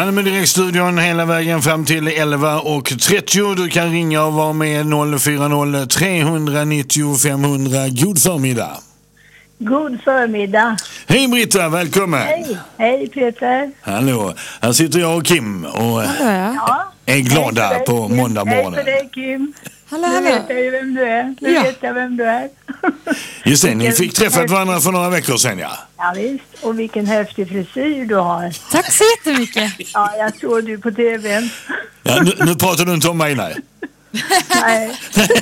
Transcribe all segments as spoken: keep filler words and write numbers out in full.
Malmö direktstudion hela vägen fram till elva och trettio. Du kan ringa och vara med noll fyra noll tre nio noll fem hundra. God förmiddag. God förmiddag. Hej Britta, välkommen. Hej, hej Peter. Hallå, här sitter jag och Kim och Ja. är glada Hej på Kim. måndag morgon. Hej för dig Kim. Hallå, Nu hallå. vet jag ju vem du är. Nu Ja. vet jag vem du är. Just det, ni fick träffat varandra för några veckor sedan, ja. Ja visst, och vilken häftig frisyr du har. Tack så jättemycket. Ja, jag såg du på tvn. ja nu, nu pratar du inte om mig, nej. Nej.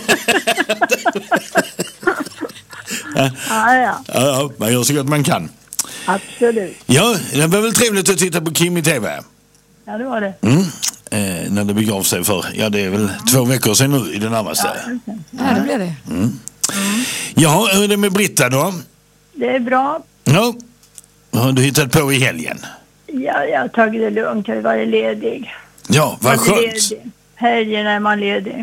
ja, ja, Ja, ja, man gör så gott man kan. absolut. Ja, det var väl trevligt att titta på Kim i tv. Ja, det var det. Mm. Eh, när det begav sig för, ja det är väl två veckor sedan nu i det närmaste. Ja, det blev det. Mm. Ja, hur är det med Britta då? Det är bra. Ja, vad har du hittat på i helgen? Ja, jag har tagit det lugnt. Jag har varit ledig. Ja, vad Man är skönt. ledig. Helgerna är man ledig.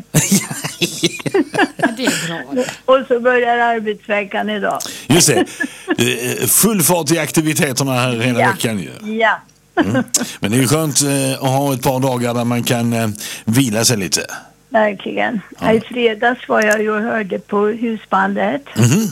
Ja, det är bra. Och så börjar arbetsveckan idag. Just det, Eh, full fart i aktiviteterna här hela Ja. veckan ju. Ja. Mm. Men det är skönt eh, att ha ett par dagar där man kan eh, vila sig lite. Verkligen. Ja. I fredags var jag ju och hörde på husbandet. Mhm.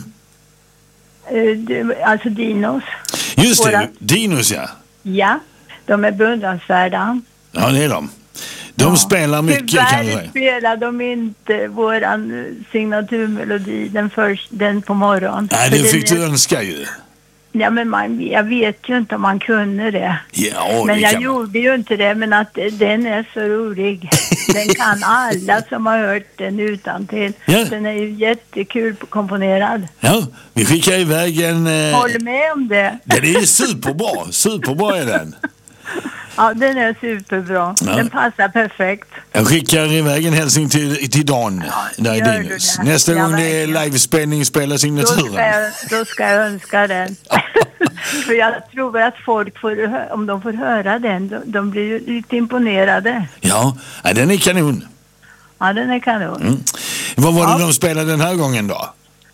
Eh, det- Alltså Dinos. Just det, Våra- Dinos ja. Ja, de är beundransvärda. Ja, det är de. De Ja. spelar mycket Tyvärr kanske. spelar de inte våran eh, signaturmelodi, den, först, den på morgonen. Nej, För det den fick är- du önska ju. Ja, men man, jag vet ju inte om man kunde det. Ja, Men det jag kan man. gjorde ju inte det, men att eh, den är så rolig. Den kan alla som har hört den utantill. Ja. Den är ju jättekul komponerad. Ja, vi skickar iväg en... Eh, Håll med om det. ja, det är superbra. Superbra är den. Ja, den är superbra. Ja. Den passar perfekt. Jag skickar iväg en hälsning till, till Dan, där gör är du Dinos. det? Nästa Ja, gång det är verkligen. livespelning, spela Då ska, signaturen. jag, då ska jag önska den. För jag tror att folk, får, hö- om de får höra den, de, de blir ju lite imponerade. Ja, ja, den är kanon. Ja, den är kanon. Mm. Vad var det Ja. de spelade den här gången då?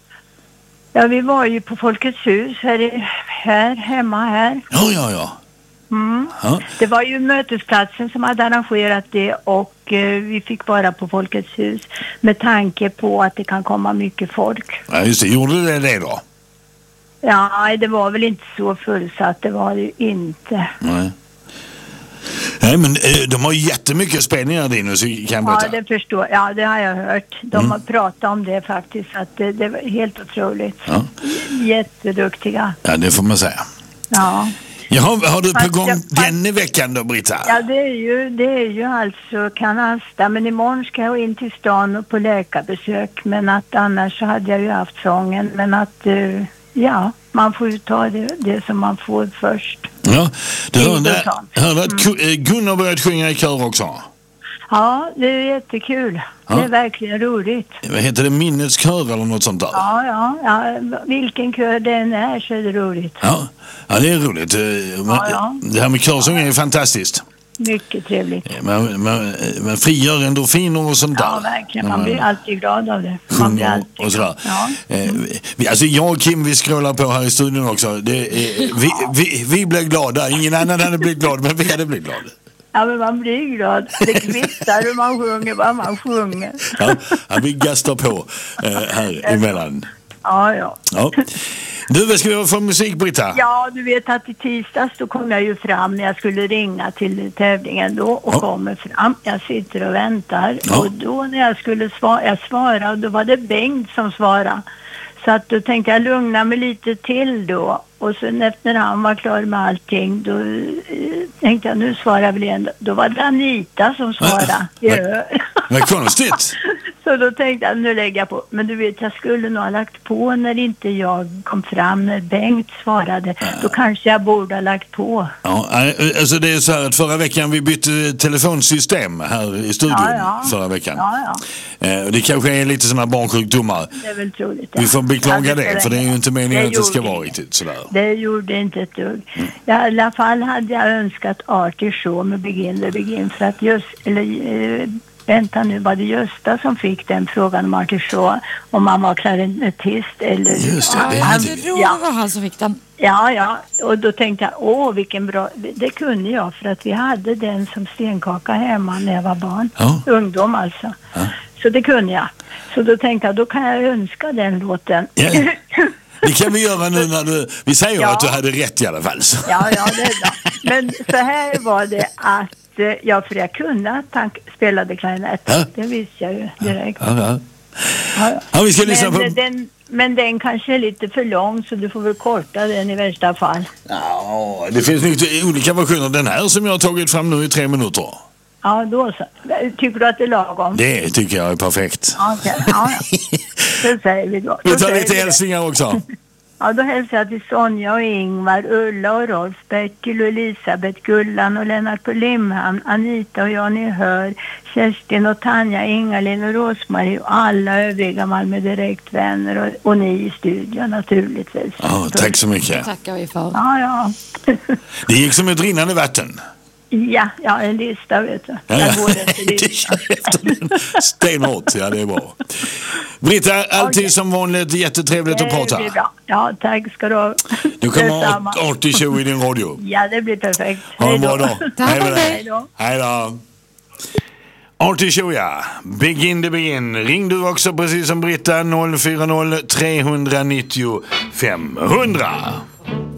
Ja, vi var ju på Folkets hus här, i, här hemma här. Ja, ja, ja. Mm. Ja, Det var ju mötesplatsen som hade arrangerat det och eh, vi fick vara på Folkets hus med tanke på att det kan komma mycket folk. ja just det. Gjorde det det då? Ja, nej, det var väl inte så fullsatt, det var det ju inte. Nej. Nej, men eh, de har jättemycket spelningar, Dinos, kan jag Ja, berätta. det förstår Ja, det har jag hört. De Mm. har pratat om det faktiskt, att det, det var helt otroligt. Ja. Jätteduktiga. Ja, det får man säga. Ja. Jaha, har du på Fast gång jag- fast- denna veckan då, Britta? Ja, det är ju, det är ju alltså kanasta. Men imorgon ska jag in till stan och på läkarbesök. Men att annars så hade jag ju haft sången. Men att, eh, ja, man får ju ta det, det som man får först. Ja, du hörde, Intressant. hörde att Ku- eh, Gunnar börjat sjunga i kör också. Ja, det är jättekul. Ja. Det är verkligen roligt. Vad heter det? Minnets kör eller något sånt där? Ja, ja, ja. Vilken kör den är så är det roligt. Ja, ja det är roligt. Eh, men- Ja, ja. Det här med körsång är ju fantastiskt. Mycket trevligt. Eh, Man, man, man frigör endorfiner och sånt där. Ja, verkligen. När Man blir alltid glad av det. Man blir sjunger alltid och sådär. Ja. Eh, vi, alltså jag och Kim, vi scrollar på här i studion också. Det är, vi, vi, vi blev glada. Ingen annan hade blivit glad, men vi hade blivit glada. Ja, men man blir glad. Det kvittar hur man sjunger, vad man sjunger. Ja, ja, vi gastar på eh, här emellan. Ja, ja. Ja. Du, vad ska vi ha för musik, Britta? Ja, du vet att i tisdags då kom jag ju fram när jag skulle ringa till tävlingen då och Ja. kommer fram. Jag sitter och väntar Ja. och då när jag skulle svara, jag svarade och då var det Bengt som svarade. Så att då tänkte jag lugna mig lite till då. Och sen efter han var klar med allting då eh, tänkte jag nu svarar jag väl igen. Då var det Anita som svarade. Vad- Ja. Vad konstigt. Så då tänkte jag nu lägger jag på. Men du vet jag skulle nog ha lagt på när inte jag kom fram när Bengt svarade. Då kanske jag borde ha lagt på. Ja, alltså det är så här att förra veckan vi bytte telefonsystem här i studion Ja, ja. förra veckan. Ja, ja. Eh, och det kanske är lite sådana barnsjukdomar. Det är väl troligt. Ja. Vi får beklaga Ja, det, för det är ju inte meningen Det att det ska gjorde vara inget. riktigt sådär. Det gjorde inte ett dugg. I alla fall hade jag önskat Artie Shaw med Begin the Begin för att just, eller eh, vänta nu, var det Gösta som fick den frågan om Artie Shaw, om han var klarinettist eller... Just det, det är han, det. Jag tror ja, det var han som fick den. Ja, ja. Och då tänkte jag, åh vilken bra... Det kunde jag för att vi hade den som stenkaka hemma när jag var barn. Ja. Ungdom alltså. Ja. Så det kunde jag. Så då tänkte jag, då kan jag önska den låten. Ja. Det kan vi göra nu när du... Vi säger Ja. att du hade rätt i alla fall. Så. Ja, ja, det är bra. Men så här var det att... eh, Ja, för jag kunde att han spelade klarinett. Ja. Det visste jag ju direkt. Ja, ja. Ja, ja. Ja, vi ska lyssna Men, på... eh, den, men den kanske är lite för lång så du får väl korta den i värsta fall. Ja, det finns mycket olika versioner. Den här som jag har tagit fram nu i tre minuter. Ja, då så. Tycker du att det är lagom? Det tycker jag är perfekt. Ja, okej. Ja, ja. Så säger vi då. Vi Då tar säger lite vi det. hälsningar också. Ja, då hälsar jag till Sonja och Ingvar, Ulla och Rolf, Bertil och Elisabeth, Gullan och Lennart på Limhamn, Anita och Johnny Hör, Kerstin och Tanja, Ingalin och Rosmarie och alla övriga Malmö Direkt-vänner och, och ni i studion naturligtvis. Ja, tack så mycket. Tackar vi för. Ja, ja. Det gick som ett rinnande vatten. Ja, ja, en lista vet du. Ja, Jag ja. går efter listan. Stenhårt, ja det är bra. Britta, alltid Okej. som vanligt jättetrevligt att Det prata. blir bra. Ja, tack ska du ha. Du kommer Detsamma. ha Artie Show i din radio. Ja, det blir perfekt. Ha en Hej bra då. dag. Tack Hej med och dig. Hej då. Hej då. Artie Show, ja. Begin the begin. Ring du också precis som Britta noll fyra noll tre nio noll fem hundra.